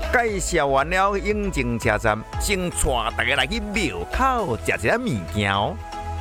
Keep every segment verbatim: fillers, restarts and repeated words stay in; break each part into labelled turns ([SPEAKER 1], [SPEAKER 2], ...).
[SPEAKER 1] 介绍完了永靖车站，先带大家来去庙口食一下物件哦。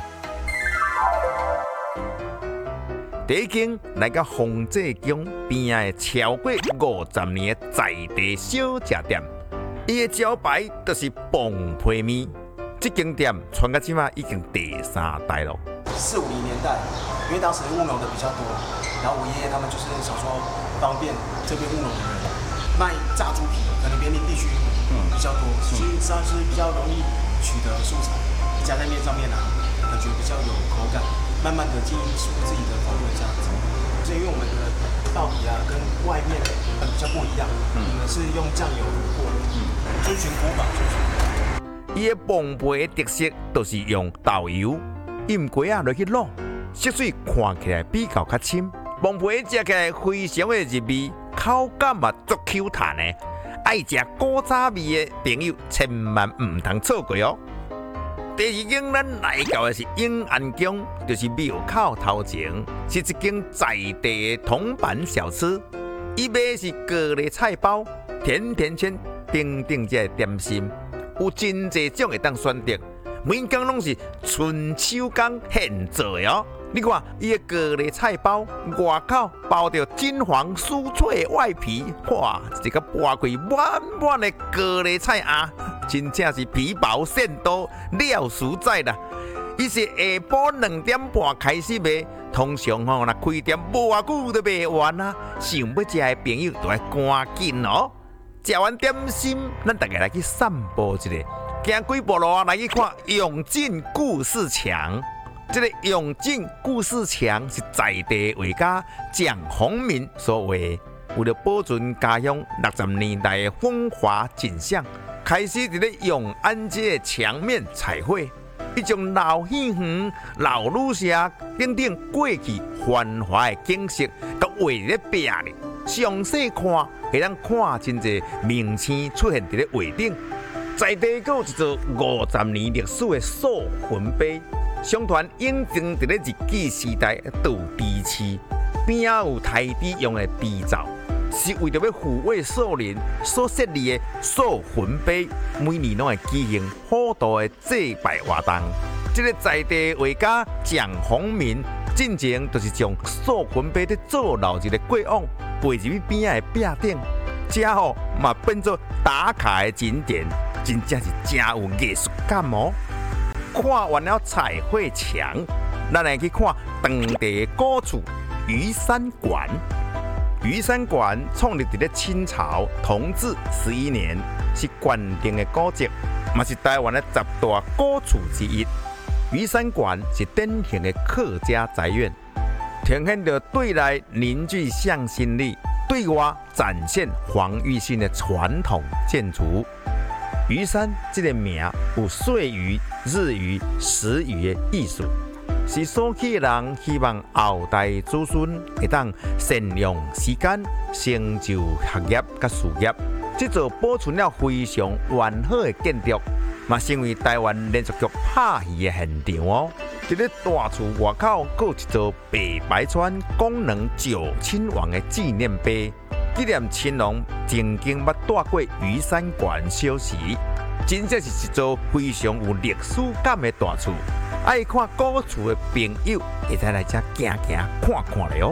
[SPEAKER 1] 第一间来到丰济宫边的超过五十年的在地小食店，伊的招牌就是崩皮面。这间店传到即马已经第三代了。
[SPEAKER 2] 四五零年代，因为当时务农的比较多，然后我爷爷他们就是想说方便这边务农的人卖炸猪皮，可能边境地区比较多，其实上是比较容易取得素材，加在面上面啊，感觉比较有口感。慢慢的经营出自己的风味，这样子。是因为我们的稻皮啊，跟外面的比较不一样，我们是用酱油卤过的，遵循古法。
[SPEAKER 1] 伊的崩皮的特色就是用豆油、盐鸡啊落去卤，色水看起来比较较深。崩皮食起来非常的入味，口感嘛足 Q 弹的。爱食古早味的朋友千万唔通错过哦。第二间咱来到的是永安宫，就是庙口头前，是一间在地的铜板小吃。伊卖是高丽菜包、甜甜圈等等这点心，有真侪种会当选择，每间拢是纯手工现做的哦。你看，伊的高丽菜包外口包着金黄酥脆的外皮，哇，一个剥开满满的高丽菜啊！真正是皮薄馅多，料实在啦。伊是下晡两点半开始卖，通常吼、哦，若开店无偌久就卖完啊。想要食的朋友就要赶紧哦。食完点心，咱大家来去散步一下，行几步路啊，来去看永靖故事墙。这个永靖故事墙是在地画家蒋宏民所画，为了保存家乡六十年代的风华景象。开始伫咧永安街的墙面彩绘，一种老戏园、老旅社等等过去繁华的景色，都画伫咧壁里。详细看，会当看真侪名称出现伫咧画顶。在地还有一座五十年历史的塑魂碑，相传永靖伫咧日据时代都地市，边仔有台地用的地灶。是为着要抚慰树林所设立的塑魂碑，每年拢会举行普渡的祭拜活动。这个在地画家蒋宏民进前就是将塑魂碑的做老一个过往背入去边仔的壁顶，之后嘛变做打卡的景点，真正是真有艺术感哦。看完了彩绘墙，咱来去看当地的古厝鱼山馆。鱼山馆创立在清朝同治十一年，是关定的古迹，嘛是台湾的十大古厝之一。鱼山馆是典型的客家宅院，呈现着对内凝聚向心力，对外展现黄玉新的传统建筑。鱼山这个名有岁鱼、日鱼、时鱼的意思。是所起的人希望后代子孙会当善用时间，成就学业甲事业。这座保存了非常完好的建筑，嘛成为台湾连续剧拍戏的现场哦。伫咧大厝外口，还有一座北白川功能九亲王的纪念碑，纪念亲王曾经捌带过鱼山馆小时。真正是一座非常有历史感的大厝。爱看古厝的朋友，会使来这行行看看咧哦。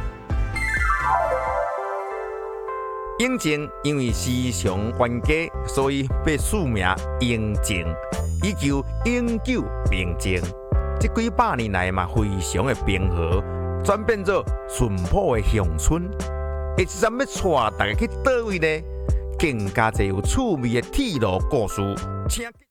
[SPEAKER 1] 永靖因为时常冤家，所以被署名永靖，以求永久平静。这几百年来嘛，非常的平和，转变做淳朴的乡村。下一站要带大家去倒位呢？更加侪有趣味的铁路故事，请。